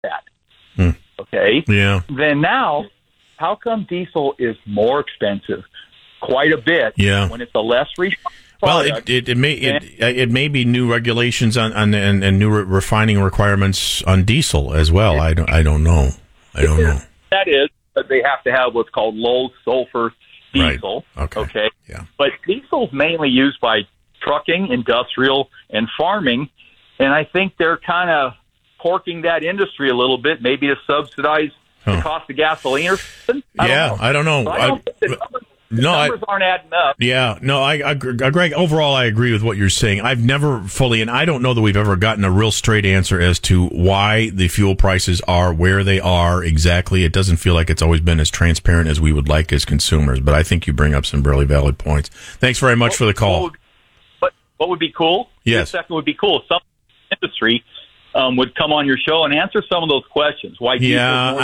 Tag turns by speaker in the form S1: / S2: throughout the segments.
S1: that. Okay?
S2: Yeah.
S1: Then now, how come diesel is more expensive? Quite a bit.
S2: Yeah.
S1: When it's a less refined product.
S2: Well, it may be new regulations on and new refining requirements on diesel as well. I don't know.
S1: That is, but they have to have what's called low sulfur diesel.
S2: Right. Okay. Yeah.
S1: But diesel is mainly used by trucking, industrial, and farming, and I think they're kind of porking that industry a little bit, maybe to subsidize the cost of gasoline or something.
S2: I don't know.
S1: So I don't think the numbers aren't adding up.
S2: Yeah, no, Greg, overall, I agree with what you're saying. I've never fully, and I don't know that we've ever gotten a real straight answer as to why the fuel prices are where they are exactly. It doesn't feel like it's always been as transparent as we would like as consumers, but I think you bring up some really valid points. Thanks very much for the call.
S1: What would be cool?
S2: Yes.
S1: Second would be cool. Some industry would come on your show and answer some of those questions. Why? You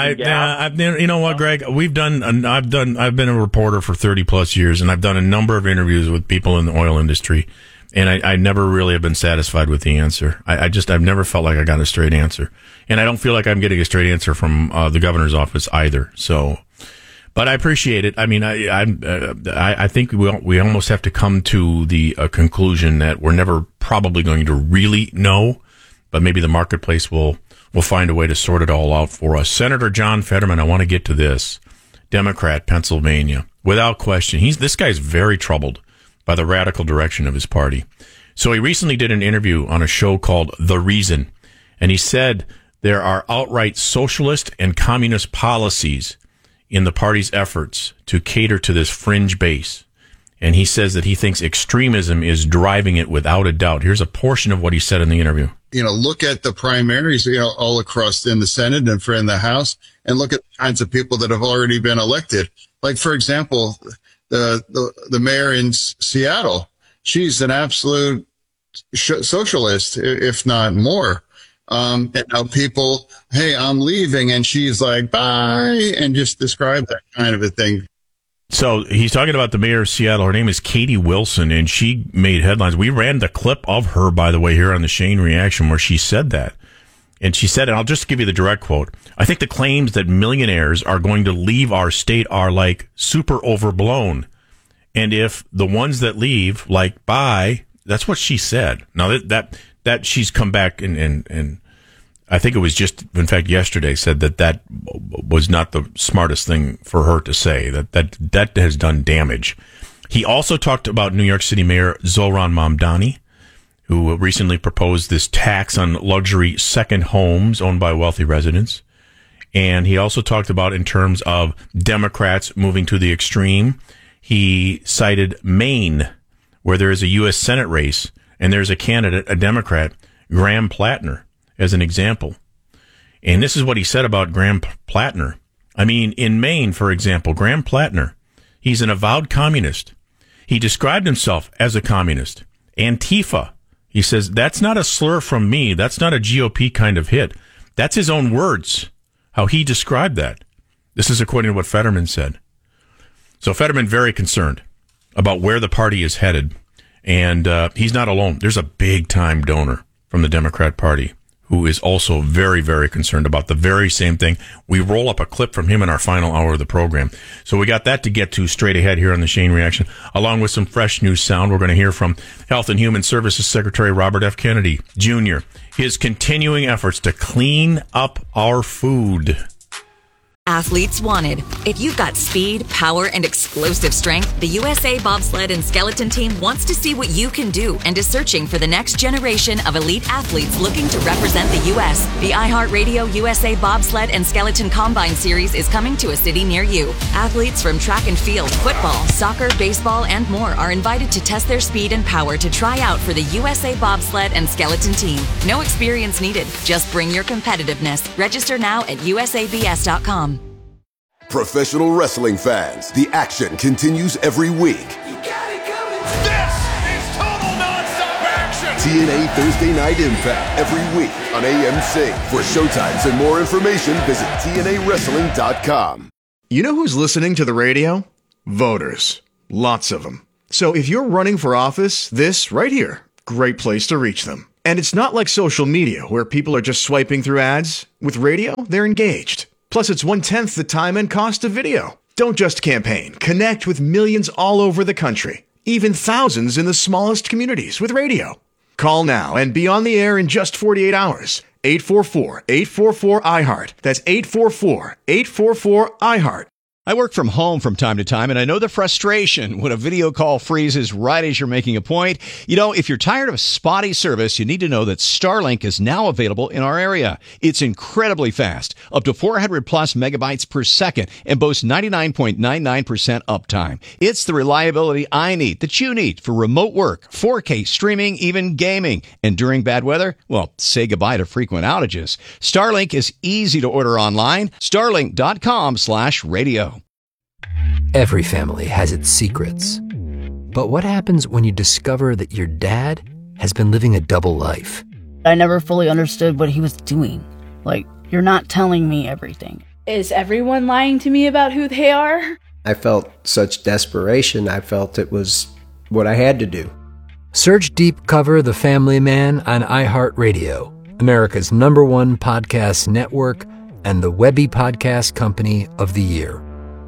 S1: know what, Greg? I've been a reporter for 30 plus years, and I've done a number of interviews with people in the oil industry, and I never really have been satisfied with the answer. I've never felt like I got a straight answer, and I don't feel like I'm getting a straight answer from the governor's office either. So, but I appreciate it. I mean, I think we almost have to come to the conclusion that we're never probably going to really know. But maybe the marketplace will find a way to sort it all out for us. Senator John Fetterman, I want to get to this. Democrat, Pennsylvania. Without question, this guy's very troubled by the radical direction of his party. So he recently did an interview on a show called The Reason, and he said there are outright socialist and communist policies in the party's efforts to cater to this fringe base. And he says that he thinks extremism is driving it without a doubt. Here's a portion of what he said in the interview.
S3: Look at the primaries, all across in the Senate and in the House, and look at the kinds of people that have already been elected. Like, for example, the mayor in Seattle, she's an absolute socialist, if not more. And now people, hey, I'm leaving, and she's like, bye, and just describe that kind of a thing.
S2: So he's talking about the mayor of Seattle. Her name is Katie Wilson, and she made headlines. We ran the clip of her, by the way, here on the Shane Reaction, where she said that. And she said, and I'll just give you the direct quote, I think the claims that millionaires are going to leave our state are like super overblown. And if the ones that leave, like, bye, that's what she said. Now that she's come back and I think it was just, in fact, yesterday said that was not the smartest thing for her to say, that has done damage. He also talked about New York City Mayor Zohran Mamdani, who recently proposed this tax on luxury second homes owned by wealthy residents. And he also talked about, in terms of Democrats moving to the extreme, he cited Maine, where there is a U.S. Senate race, and there's a candidate, a Democrat, Graham Plattner, as an example. And this is what he said about Graham Plattner. I mean, in Maine, for example, Graham Plattner, he's an avowed communist. He described himself as a communist. Antifa, he says, that's not a slur from me. That's not a GOP kind of hit. That's his own words, how he described that. This is according to what Fetterman said. So Fetterman very concerned about where the party is headed. And he's not alone. There's a big-time donor from the Democrat Party who is also very, very concerned about the very same thing. We roll up a clip from him in our final hour of the program. So we got that to get to straight ahead here on the Shane Reaction, along with some fresh news sound. We're going to hear from Health and Human Services Secretary Robert F. Kennedy, Jr., his continuing efforts to clean up our food.
S4: Athletes wanted. If you've got speed, power, and explosive strength, the USA Bobsled and Skeleton Team wants to see what you can do and is searching for the next generation of elite athletes looking to represent the U.S. The iHeartRadio USA Bobsled and Skeleton Combine Series is coming to a city near you. Athletes from track and field, football, soccer, baseball, and more are invited to test their speed and power to try out for the USA Bobsled and Skeleton Team. No experience needed. Just bring your competitiveness. Register now at usabs.com.
S5: Professional wrestling fans, the action continues every week.
S6: You got it coming. This is total nonstop action.
S5: TNA Thursday Night Impact every week on AMC. For showtimes and more information, visit TNAWrestling.com.
S7: You know who's listening to the radio? Voters. Lots of them. So if you're running for office, this right here, great place to reach them. And it's not like social media, where people are just swiping through ads. With radio, they're engaged. Plus, it's 1/10 the time and cost of video. Don't just campaign. Connect with millions all over the country, even thousands in the smallest communities with radio. Call now and be on the air in just 48 hours. 844-844-IHEART. That's 844-844-IHEART.
S8: I work from home from time to time, and I know the frustration when a video call freezes right as you're making a point. You know, if you're tired of spotty service, you need to know that Starlink is now available in our area. It's incredibly fast, up to 400 plus megabytes per second, and boasts 99.99% uptime. It's the reliability I need, that you need, for remote work, 4K streaming, even gaming. And during bad weather, well, say goodbye to frequent outages. Starlink is easy to order online. Starlink.com/radio.
S9: Every family has its secrets. But what happens when you discover that your dad has been living a double life?
S10: I never fully understood what he was doing. Like, you're not telling me everything.
S11: Is everyone lying to me about who they are?
S12: I felt such desperation. I felt it was what I had to do.
S9: Search Deep Cover The Family Man on iHeartRadio, America's #1 podcast network and the Webby Podcast Company of the Year.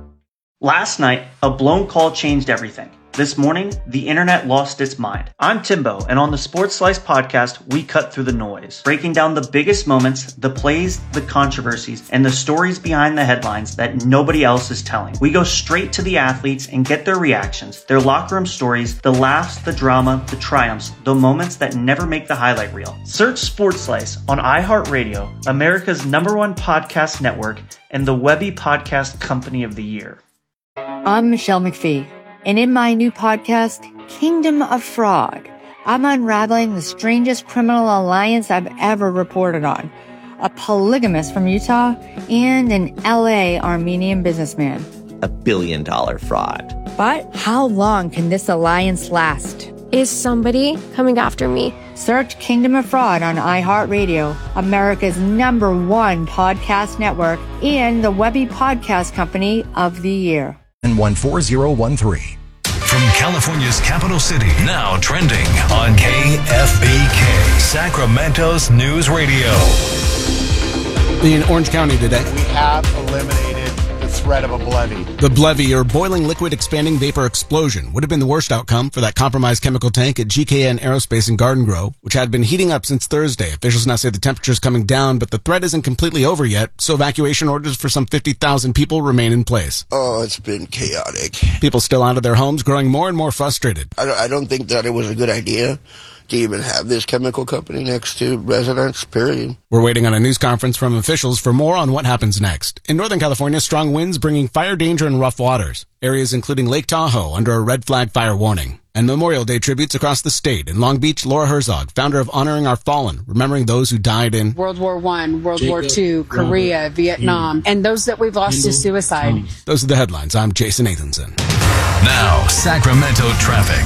S13: Last night, a blown call changed everything. This morning, the internet lost its mind. I'm Timbo, and on the Sports Slice podcast, we cut through the noise, breaking down the biggest moments, the plays, the controversies, and the stories behind the headlines that nobody else is telling. We go straight to the athletes and get their reactions, their locker room stories, the laughs, the drama, the triumphs, the moments that never make the highlight reel. Search Sports Slice on iHeartRadio, America's #1 podcast network, and the Webby Podcast Company of the Year.
S14: I'm Michelle McPhee, and in my new podcast, Kingdom of Fraud, I'm unraveling the strangest criminal alliance I've ever reported on. A polygamist from Utah and an LA Armenian businessman.
S15: $1 billion fraud.
S14: But how long can this alliance last?
S16: Is somebody coming after me?
S14: Search Kingdom of Fraud on iHeartRadio, America's #1 podcast network, and the Webby Podcast Company of the Year.
S17: And 14013.
S18: From California's capital city, now trending on KFBK, Sacramento's news radio.
S19: In Orange County today,
S20: we have eliminated the threat of a BLEVE.
S19: The BLEVE, or boiling liquid expanding vapor explosion, would have been the worst outcome for that compromised chemical tank at GKN Aerospace in Garden Grove, which had been heating up since Thursday. Officials now say the temperature is coming down, but the threat isn't completely over yet, so evacuation orders for some 50,000 people remain in place.
S21: Oh, it's been chaotic.
S19: People still out of their homes, growing more and more frustrated.
S21: I don't think that it was a good idea to even have this chemical company next to residents, period.
S19: We're waiting on a news conference from officials for more on what happens next. In Northern California, strong winds bringing fire danger in rough waters. Areas including Lake Tahoe under a red flag fire warning. And Memorial Day tributes across the state. In Long Beach, Laura Herzog, founder of Honoring Our Fallen, remembering those who died in
S22: World War I, World War II, Korea, Vietnam, and those that we've lost to suicide.
S19: Those are the headlines. I'm Jason Nathanson.
S18: Now, Sacramento traffic.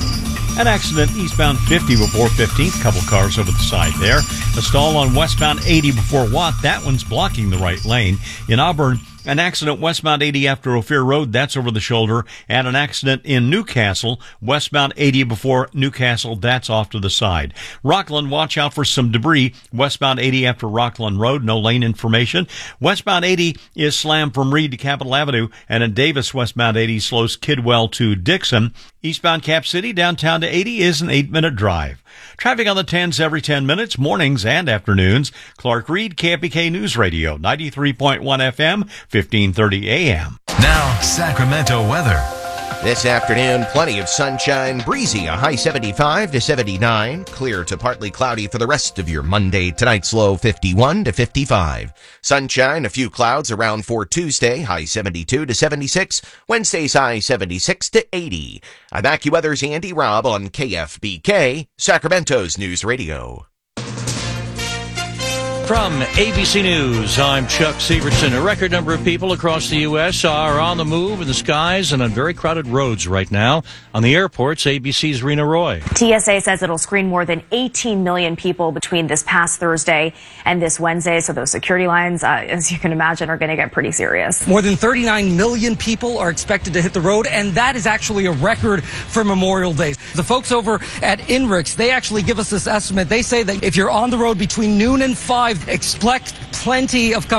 S8: An accident eastbound 50 before 15th. Couple cars over the side there. A stall on westbound 80 before Watt. That one's blocking the right lane. In Auburn, an accident westbound 80 after Ophir Road. That's over the shoulder. And an accident in Newcastle, westbound 80 before Newcastle. That's off to the side. Rockland, watch out for some debris. Westbound 80 after Rockland Road. No lane information. Westbound 80 is slammed from Reed to Capitol Avenue. And in Davis, westbound 80 slows Kidwell to Dixon. Eastbound Cap City, downtown to 80 is an 8-minute drive. Traffic on the 10s every 10 minutes, mornings and afternoons. Clark Reed, KFBK News Radio, 93.1 FM, 1530 AM.
S18: Now, Sacramento weather.
S23: This afternoon, plenty of sunshine, breezy, a high 75 to 79, clear to partly cloudy for the rest of your Monday. Tonight's low 51 to 55. Sunshine, a few clouds around for Tuesday, high 72 to 76. Wednesday's high 76 to 80. I'm AccuWeather's Andy Robb on KFBK, Sacramento's News Radio.
S1: From ABC News, I'm Chuck Severson. A record number of people across the U.S. are on the move in the skies and on very crowded roads right now. On the airports, ABC's Rena Roy.
S2: TSA says it'll screen more than 18 million people between this past Thursday and this Wednesday. So those security lines, as you can imagine, are going to get pretty serious.
S3: More than 39 million people are expected to hit the road, and that is actually a record for Memorial Day. The folks over at INRIX, they actually give us this estimate. They say that if you're on the road between noon and 5, expect plenty of